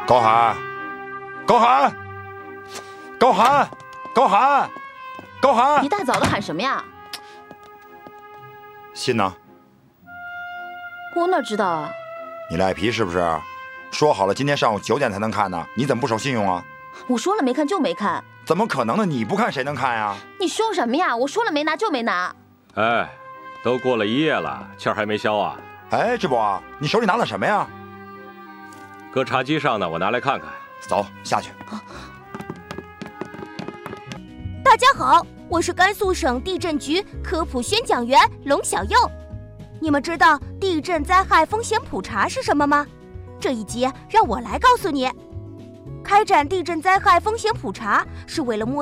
高寒，高寒，高寒，高寒，高寒！ 一大早的喊什么呀？ 信呢？ 我哪知道啊？ 你赖皮是不是？说好了今天上午9点才能看呢，你怎么不守信用啊？ 我说了没看就没看。 怎么可能呢？你不看谁能看呀？ 你凶什么呀？我说了没拿就没拿。 哎，都过了1夜了，气儿还没消啊？ 哎，志博，你手里拿了什么呀？ 搁茶几上呢，我拿来看看。 走，下去。 大家好，我是甘肃省地震局科普宣讲员龙小佑。你们知道地震灾害风险普查是什么吗？这一集让我来告诉你。开展地震灾害风险普查是为了